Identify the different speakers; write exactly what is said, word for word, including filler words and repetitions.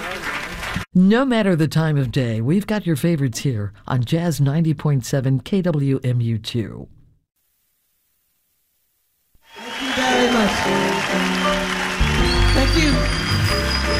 Speaker 1: No matter the time of day, we've got your favorites here on Jazz ninety point seven K W M U two.
Speaker 2: Thank you very much. Thank you.